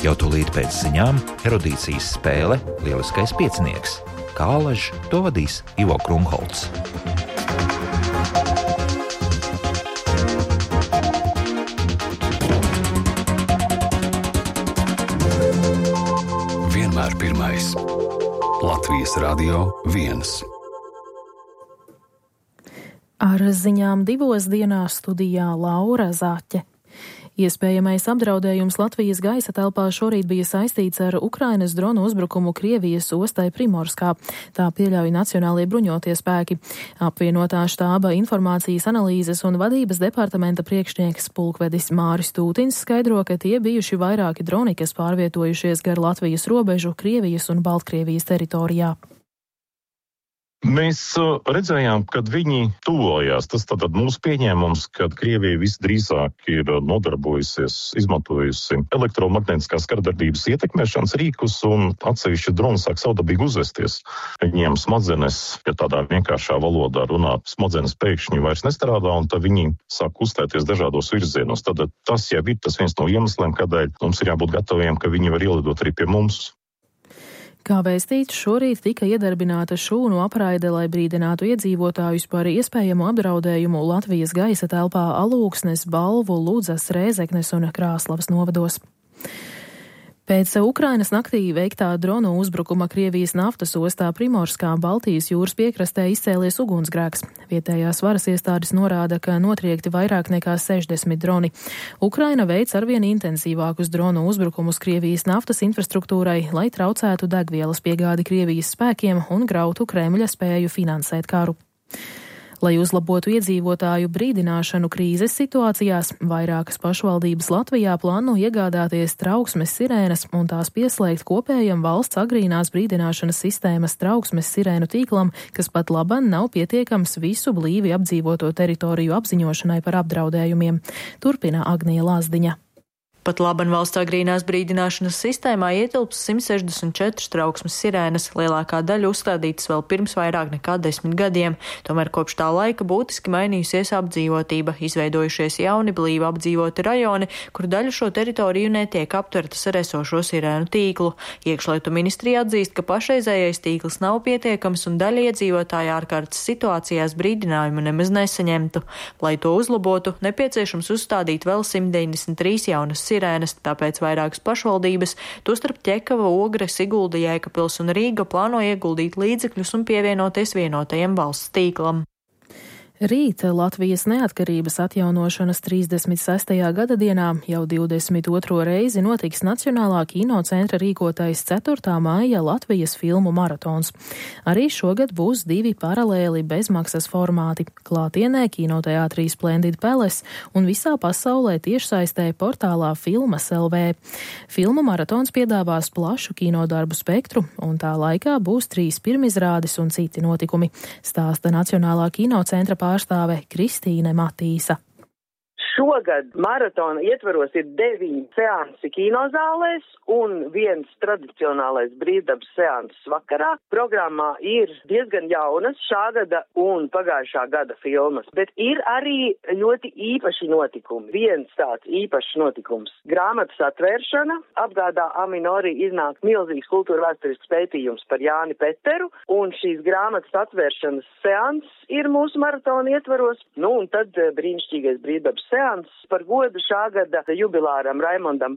Jau tūlīt pēc ziņām erudīcijas spēle Lieliskais piecinieks. Kā alaž to vadīs Ivo Krumholts. Vienmēr pirmais. Latvijas Radio 1. Ar ziņām 2 dienās studijā Laura Zaķe. Iespējamais apdraudējums Latvijas gaisa telpā šorīt bija saistīts ar Ukrainas dronu uzbrukumu Krievijas ostai Primorskā. Tā pieļauj Nacionālie bruņotie spēki. Apvienotā štāba informācijas analīzes un vadības departamenta priekšnieks pulkvedis Māris Tūtins skaidro, ka tie bijuši vairāki droni, kas pārvietojušies gar Latvijas robežu Krievijas un Baltkrievijas teritorijā. Mēs redzējām, kad viņi tuvojās. Tas tātad mūsu pieņēmums, ka Krievija visdrīzāk ir nodarbojusies, izmantojusi elektromagnētiskās kardarbības ietekmēšanas rīkus un atsevišķi droni sāk savdabīgi uzvesties. Viņiem smadzenes, ja tādā vienkāršā valodā runāt, smadzenes pēkšņi vairs nestrādā un tad viņi sāk uzstāties dažādos virzienos. Tad tas jau ir tas viens no iemesliem, kādēļ mums ir jābūt gataviem, ka viņi var ielidot arī pie mums. Kā vēstīts, šorīt tika iedarbināta šūnu apraide, lai brīdinātu iedzīvotājus par iespējamu apdraudējumu Latvijas gaisa telpā Alūksnes, Balvu, Ludzas, Rēzeknes un Krāslavas novados. Pēc Ukrainas naktī veiktā dronu uzbrukuma Krievijas naftas ostā Primorskā Baltijas jūras piekrastē izcēlies ugunsgrēks. Vietējās varas iestādes norāda, ka notriekti vairāk nekā 60 droni. Ukraina veic arvien intensīvākus dronu uzbrukumus Krievijas naftas infrastruktūrai, lai traucētu degvielas piegādi Krievijas spēkiem un grautu Kremļa spēju finansēt karu. Lai uzlabotu iedzīvotāju brīdināšanu krīzes situācijās, vairākas pašvaldības Latvijā plāno iegādāties trauksmes sirēnas un tās pieslēgt kopējam valsts agrīnās brīdināšanas sistēmas trauksmes sirēnu tīklam, kas pat laban nav pietiekams visu blīvi apdzīvoto teritoriju apziņošanai par apdraudējumiem. Turpina Agnija Lazdiņa. Pat laban valsts agrīnās brīdināšanas sistēmā ietilps 164 trauksmes sirēnas, lielākā daļa uzstādītas vēl pirms vairāk nekā 10 gadiem. Tomēr kopš tā laika būtiski mainījusies apdzīvotība, izveidojušies jauni blīvi apdzīvoti rajoni, kur daļa šo teritoriju netiek aptvertas ar esošo sirēnu tīklu. Iekšlietu ministrija atzīst, ka pašreizējais tīkls nav pietiekams un daļa iedzīvotāja ārkārtas situācijās brīdinājumu nemaz nesaņemtu. Lai to uzlabotu, nepieciešams uzstādīt vēl 193 jaunas sirēnas, tāpēc vairākas pašvaldības, tostarp Ķekava, Ogre, Sigulda, Jēkabpils un Rīga plāno ieguldīt līdzekļus un pievienoties vienotajam valsts tīklam. Rīt Latvijas neatkarības atjaunošanas 36. gada dienā jau 22. reizi notiks Nacionālā kinocentra rīkotais 4. maija Latvijas filmu maratons. Arī šogad būs 2 paralēli bezmaksas formāti – klātienē kinoteātrī Splendid Palace un visā pasaulē tiešsaistē portālā Filmas LV. Filmu maratons piedāvās plašu kinodarbu spektru un tā laikā būs 3 pirmizrādes un citi notikumi, stāsta Nacionālā kinocentra pārstāve Kristīne Matīsa. Šogad maratona ietvaros ir 9 seansi kinozālēs un 1 tradicionālais brīvdabas seanss vakarā. Programmā ir diezgan jaunas šā gada un pagājušā gada filmas, bet ir arī ļoti īpaši notikumi. Viens tāds īpašs notikums – grāmatas atvēršana. Apgādā Aminorī iznāk milzīgs kultūra vēsturisks pētījums par Jāni Peteru, un šīs grāmatas atvēršanas seanss ir mūsu maratona ietvaros. Un tad brīnišķīgais brīvdabas seanss par godu šā gada jubilāram Raimonda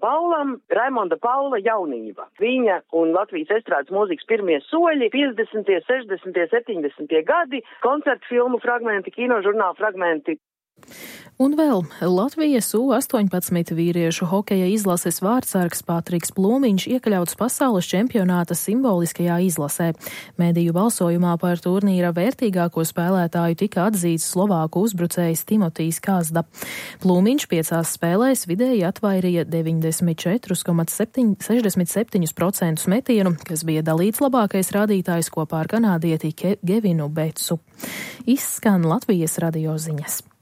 Paula jaunība. Viņa un Latvijas estrādes mūzikas pirmie soļi 50., 60., 70. gadi, koncertu filmu fragmenti, kinožurnālu fragmenti. Un vēl Latvijas U-18 vīriešu hokeja izlases vārdsargs Patriks Plūmiņš iekļauts pasaules čempionāta simboliskajā izlasē. Mediju balsojumā par turnīra vērtīgāko spēlētāju tika atzīts Slovāku uzbrucējs Timotijs Kazda. Plūmiņš 5 spēlēs vidēji atvairīja 94,67% metienu, kas bija dalīts labākais rādītājs kopā ar kanādieti Gevinu Betsu. Izskan Latvijas radio ziņas.